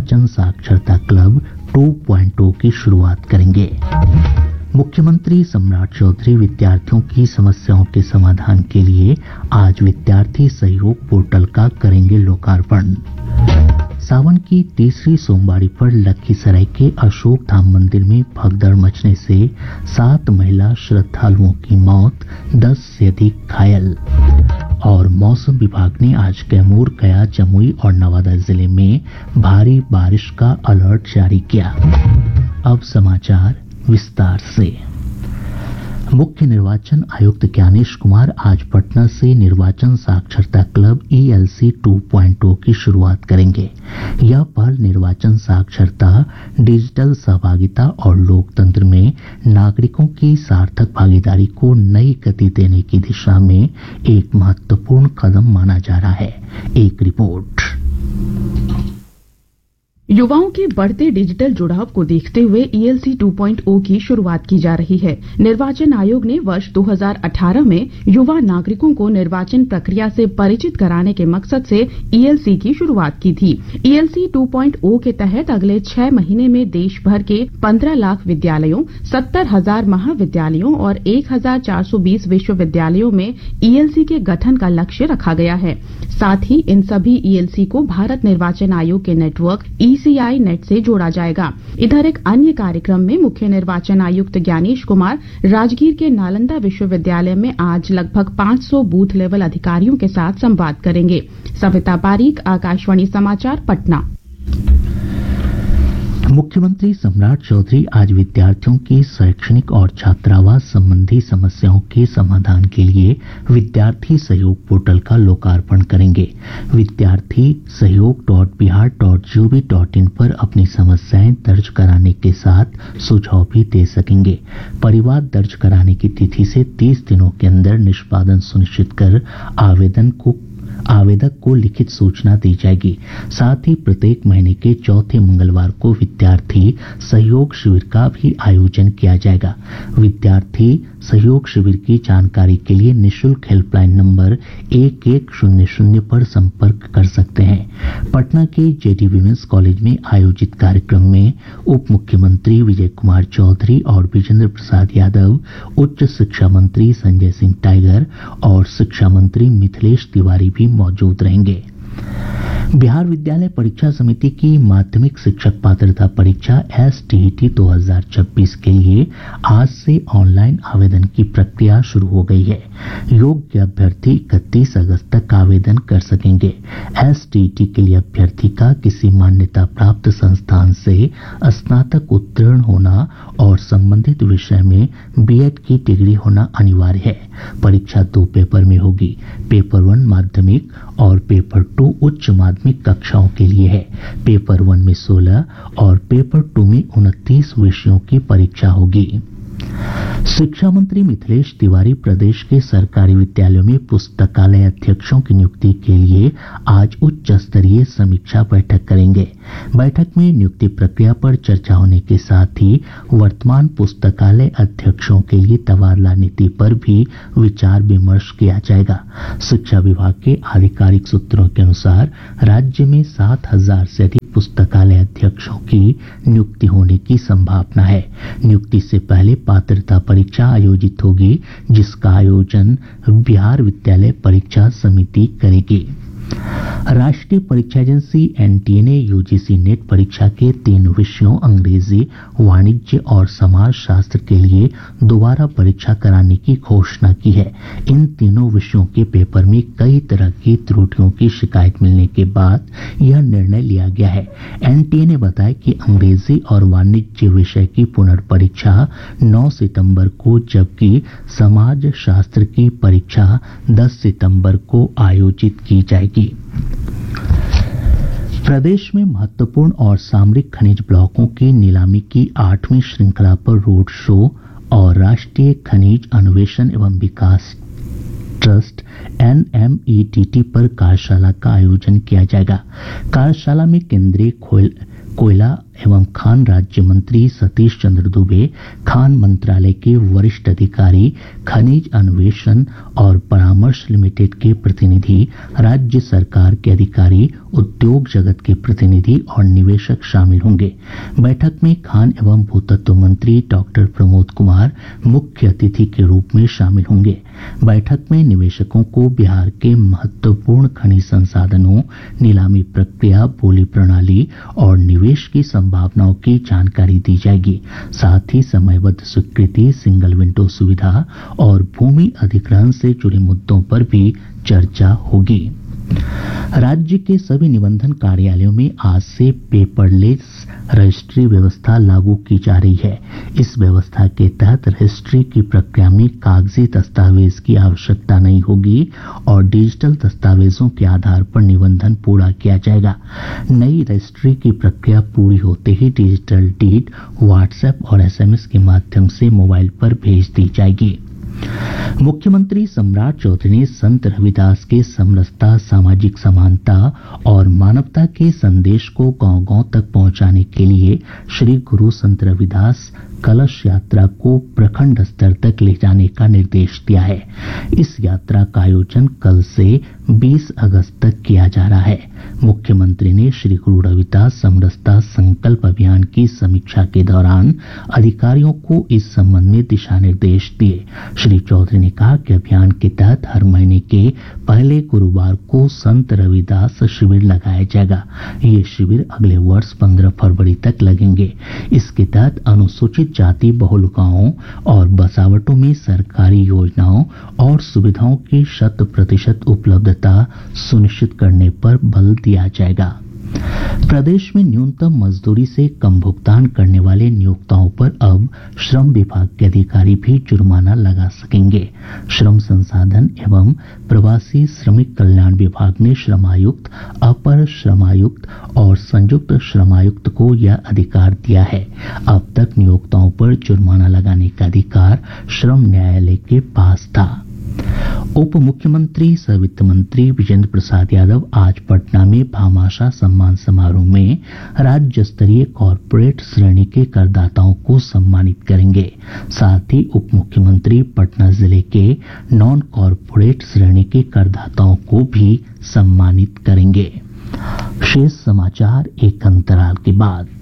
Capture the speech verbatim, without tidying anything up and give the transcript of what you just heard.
निर्वाचन साक्षरता club two point ओ की शुरुआत करेंगे। मुख्यमंत्री सम्राट चौधरी विद्यार्थियों की समस्याओं के समाधान के लिए आज विद्यार्थी सहयोग पोर्टल का करेंगे लोकार्पण। सावन की तीसरी सोमवारी पर लखीसराय के अशोक धाम मंदिर में भगदड़ मचने से सात महिला श्रद्धालुओं की मौत, दस से अधिक घायल। और मौसम विभाग ने आज कैमूर, गया, जमुई और नवादा जिले में भारी बारिश का अलर्ट जारी किया। अब समाचार विस्तार से। मुख्य निर्वाचन आयुक्त ज्ञानेश कुमार आज पटना से निर्वाचन साक्षरता club E L C two point ओ की शुरुआत करेंगे। यह पहल निर्वाचन साक्षरता, डिजिटल सहभागिता और लोकतंत्र में नागरिकों की सार्थक भागीदारी को नई गति देने की दिशा में एक महत्वपूर्ण कदम माना जा रहा है। एक रिपोर्ट। युवाओं के बढ़ते डिजिटल जुड़ाव को देखते हुए E L C two point ओ की शुरुआत की जा रही है। निर्वाचन आयोग ने वर्ष दो हज़ार अठारह में युवा नागरिकों को निर्वाचन प्रक्रिया से परिचित कराने के मकसद से ई एल सी की शुरुआत की थी। E L C two point ओ के तहत अगले छह महीने में देश भर के पंद्रह लाख विद्यालयों, सत्तर हजार महाविद्यालयों और एक हजार चार सौ बीस विश्वविद्यालयों में ई एल सी के गठन का लक्ष्य रखा गया है। साथ ही इन सभी ई एल सी को भारत निर्वाचन आयोग के नेटवर्क ई सी आई नेट से जोड़ा जाएगा। इधर एक अन्य कार्यक्रम में मुख्य निर्वाचन आयुक्त ज्ञानेश कुमार राजगीर के नालंदा विश्वविद्यालय में आज लगभग पाँच सौ बूथ लेवल अधिकारियों के साथ संवाद करेंगे। सविता पारीक, आकाशवाणी समाचार, पटना। मुख्यमंत्री सम्राट चौधरी आज विद्यार्थियों की शैक्षणिक और छात्रावास संबंधी समस्याओं के समाधान के लिए विद्यार्थी सहयोग पोर्टल का लोकार्पण करेंगे। विद्यार्थी सहयोग dot Bihar dot G O V dot in पर अपनी समस्याएं दर्ज कराने के साथ सुझाव भी दे सकेंगे। परिवार दर्ज कराने की तिथि से तीस दिनों के अंदर निष्पादन सुनिश्चित कर आवेदन को आवेदक को लिखित सूचना दी जाएगी। साथ ही प्रत्येक महीने के चौथे मंगलवार को विद्यार्थी सहयोग शिविर का भी आयोजन किया जाएगा। विद्यार्थी सहयोग शिविर की जानकारी के लिए निःशुल्क हेल्पलाइन नंबर एक एक शून्य शून्य पर संपर्क कर सकते हैं। पटना के जे डी विमेंस कॉलेज में आयोजित कार्यक्रम में उप मुख्यमंत्री विजय कुमार चौधरी और विजेंद्र प्रसाद यादव, उच्च शिक्षा मंत्री संजय सिंह टाइगर और शिक्षा मंत्री मिथिलेश तिवारी भी मौजूद रहेंगे। बिहार विद्यालय परीक्षा समिति की माध्यमिक शिक्षक पात्रता परीक्षा एस टी ई टी दो हज़ार छब्बीस के लिए आज से ऑनलाइन आवेदन की प्रक्रिया शुरू हो गई है। योग्य अभ्यर्थी इकतीस अगस्त तक आवेदन कर सकेंगे। एस टी ई टी के लिए अभ्यर्थी का किसी मान्यता प्राप्त संस्थान से स्नातक उत्तीर्ण होना और संबंधित विषय में बी एड की डिग्री होना अनिवार्य है। परीक्षा दो पेपर में होगी। पेपर वन माध्यमिक और पेपर टू उच्च माध्यमिक कक्षाओं के लिए है। पेपर वन में सोलह और पेपर टू में उनतीस विषयों की परीक्षा होगी। शिक्षा मंत्री मिथिलेश तिवारी प्रदेश के सरकारी विद्यालयों में पुस्तकालय अध्यक्षों की नियुक्ति के लिए आज उच्च स्तरीय समीक्षा बैठक करेंगे। बैठक में नियुक्ति प्रक्रिया पर चर्चा होने के साथ ही वर्तमान पुस्तकालय अध्यक्षों के लिए तबादला नीति पर भी विचार विमर्श किया जाएगा। शिक्षा विभाग के आधिकारिक सूत्रों के अनुसार राज्य में सात हजार से अधिक पुस्तकालय अध्यक्षों की नियुक्ति होने की संभावना है। नियुक्ति से पहले पात्रता परीक्षा आयोजित होगी, जिसका आयोजन बिहार विद्यालय परीक्षा समिति करेगी। राष्ट्रीय परीक्षा एजेंसी एन टी ए ने यू जी सी नेट परीक्षा के तीन विषयों अंग्रेजी, वाणिज्य और समाज शास्त्र के लिए दोबारा परीक्षा कराने की घोषणा की है। इन तीनों विषयों के पेपर में कई तरह की त्रुटियों की शिकायत मिलने के बाद यह निर्णय लिया गया है। एन टी ए ने बताया कि अंग्रेजी और वाणिज्य विषय की पुनर्परीक्षा नौ सितंबर को, जबकि समाज शास्त्र की परीक्षा दस सितंबर को आयोजित की जाएगी। प्रदेश में महत्वपूर्ण और सामरिक खनिज ब्लॉकों की नीलामी की आठवीं श्रृंखला पर रोड शो और राष्ट्रीय खनिज अन्वेषण एवं विकास trust N M E T T पर कार्यशाला का आयोजन किया जाएगा। कार्यशाला में केंद्रीय कोयला एवं खान राज्य मंत्री सतीश चंद्र दुबे, खान मंत्रालय के वरिष्ठ अधिकारी, खनिज अन्वेषण और परामर्श लिमिटेड के प्रतिनिधि, राज्य सरकार के अधिकारी, उद्योग जगत के प्रतिनिधि और निवेशक शामिल होंगे। बैठक में खान एवं भूतत्व मंत्री डॉक्टर प्रमोद कुमार मुख्य अतिथि के रूप में शामिल होंगे। बैठक में निवेशकों को बिहार के महत्वपूर्ण खनिज संसाधनों, नीलामी प्रक्रिया, बोली प्रणाली और निवेश की संभावनाओं की जानकारी दी जाएगी। साथ ही समयबद्ध स्वीकृति, सिंगल विंडो सुविधा और भूमि अधिग्रहण से जुड़े मुद्दों पर भी चर्चा होगी। राज्य के सभी निबंधन कार्यालयों में आज से पेपरलेस रजिस्ट्री व्यवस्था लागू की जा रही है। इस व्यवस्था के तहत रजिस्ट्री की प्रक्रिया में कागजी दस्तावेज की आवश्यकता नहीं होगी और डिजिटल दस्तावेजों के आधार पर निबंधन पूरा किया जाएगा। नई रजिस्ट्री की प्रक्रिया पूरी होते ही डिजिटल डीड व्हाट्सएप और एसएमएस के माध्यम से मोबाइल पर भेज दी जाएगी। मुख्यमंत्री सम्राट चौधरी ने संत रविदास के समरसता, सामाजिक समानता और मानवता के संदेश को गांव-गांव तक पहुंचाने के लिए श्री गुरु संत रविदास कलश यात्रा को प्रखंड स्तर तक ले जाने का निर्देश दिया है। इस यात्रा का आयोजन कल से बीस अगस्त तक किया जा रहा है। मुख्यमंत्री ने श्री गुरु रविदास समरसता संकल्प अभियान की समीक्षा के दौरान अधिकारियों को इस संबंध में दिशा निर्देश दिए। श्री चौधरी ने कहा कि अभियान के तहत हर महीने के पहले गुरुवार को संत रविदास शिविर लगाया जाएगा। ये शिविर अगले वर्ष पंद्रह फरवरी तक लगेंगे। इसके तहत अनुसूचित जाति बहुल गांवों और बसावटों में सरकारी योजनाओं और सुविधाओं की शत प्रतिशत उपलब्धता सुनिश्चित करने पर बल दिया जाएगा। प्रदेश में न्यूनतम मजदूरी से कम भुगतान करने वाले नियोक्ताओं पर अब श्रम विभाग के अधिकारी भी जुर्माना लगा सकेंगे। श्रम संसाधन एवं प्रवासी श्रमिक कल्याण विभाग ने श्रमायुक्त, अपर श्रमायुक्त और संयुक्त श्रमायुक्त को यह अधिकार दिया है। अब तक नियोक्ताओं पर जुर्माना लगाने का अधिकार श्रम न्यायालय के पास था। उप मुख्यमंत्री सह वित्त मंत्री विजेंद्र प्रसाद यादव आज पटना में भामाशाह सम्मान समारोह में राज्य स्तरीय कॉर्पोरेट श्रेणी के करदाताओं को सम्मानित करेंगे। साथ ही उप मुख्यमंत्री पटना जिले के नॉन कॉर्पोरेट श्रेणी के करदाताओं को भी सम्मानित करेंगे। शेष समाचार एक अंतराल के बाद।